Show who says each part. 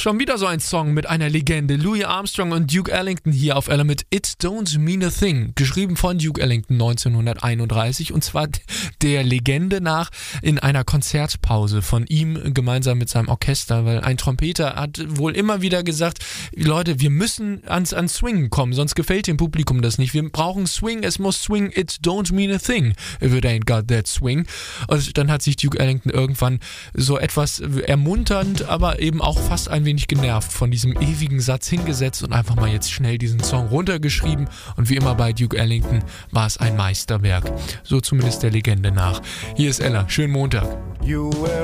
Speaker 1: schon wieder so ein Song mit einer Legende. Louis Armstrong und Duke Ellington hier auf Ella mit It Don't Mean a Thing. Geschrieben von Duke Ellington 1931 und zwar der Legende nach in einer Konzertpause von ihm gemeinsam mit seinem Orchester, weil ein Trompeter hat wohl immer wieder gesagt, Leute, wir müssen ans Swing kommen, sonst gefällt dem Publikum das nicht. Wir brauchen Swing, es muss Swing, it don't mean a thing if it ain't got that swing. Und dann hat sich Duke Ellington irgendwann so etwas ermunternd, aber eben auch fast ein wenig genervt von diesem ewigen Satz hingesetzt und einfach mal jetzt schnell diesen Song runtergeschrieben. Und wie immer bei Duke Ellington war es ein Meisterwerk. So zumindest der Legende nach. Hier ist Ella. Schönen Montag.